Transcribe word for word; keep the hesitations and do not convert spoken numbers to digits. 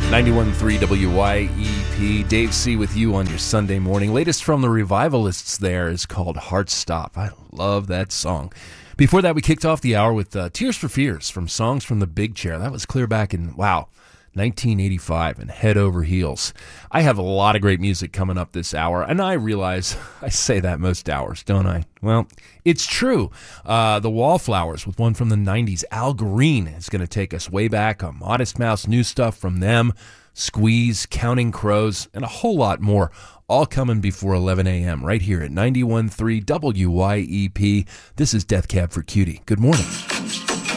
ninety-one point three W Y E P. Dave C. with you on your Sunday morning. Latest from the Revivalists there is called Heart Stop. I love that song. Before that, we kicked off the hour with uh, Tears for Fears from Songs from the Big Chair. That was clear back in, wow, nineteen eighty-five, and Head Over Heels. I have a lot of great music coming up this hour, and I realize I say that most hours, don't I? Well, it's true. Uh, the Wallflowers with one from the nineties. Al Green is going to take us way back. A Modest Mouse, new stuff from them. Squeeze, Counting Crows, and a whole lot more. All coming before eleven a.m. right here at ninety-one point three W Y E P. This is Death Cab for Cutie. Good morning.